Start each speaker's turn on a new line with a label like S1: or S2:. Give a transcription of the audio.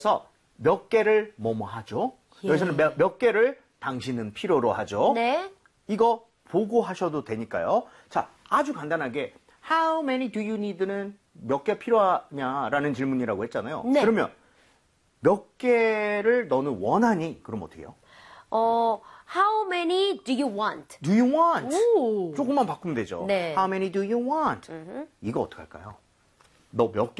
S1: 그래서 몇 개를 뭐뭐 하죠? 여기서는 몇 개를 당신은 필요로 하죠?
S2: 네.
S1: 이거 보고 하셔도 되니까요. 자, 아주 간단하게 How many do you need는 몇 개 필요하냐라는 질문이라고 했잖아요.
S2: 네.
S1: 그러면 몇 개를 너는 원하니? 그럼 어떻게 해요?
S2: How many do you want?
S1: Do you want?
S2: 오.
S1: 조금만 바꾸면 되죠.
S2: 네.
S1: How many do you want? 이거 어떡할까요? 너 몇 개